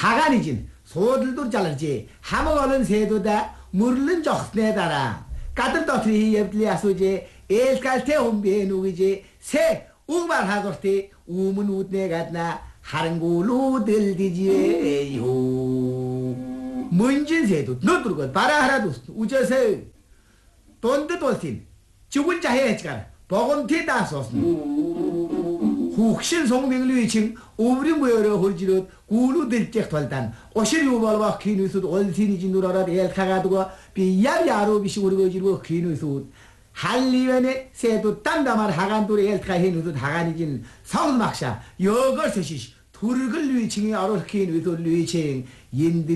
하간이진 소들도 잘라지 하먹 얼은 새도다 물른 적스네 달아 까들 떠트리 예블리 아소지 엘칼테 홈비에 누기지 새 우만 하거티 우문 웃네 갔나 하른구로 들디지에요 문진 새도 너들고 바라 하라도 우저서 돈도 돌팀 죽은 자해 했지가 버건티 다소스 혹신 송명류이칭 우리 모여러 홀지로 구루 들적 돌단 오실 유발과 기누스도 올신이지 누라라 엘카가두고 비야야로 비시고르고 지르고 기누스 할리wen에 새도 땀담한 하간돌이 엘카 해누도 하간이진 성막샤 여걸 세시 두르글 류이칭이 아로 기누스 류이칭 인디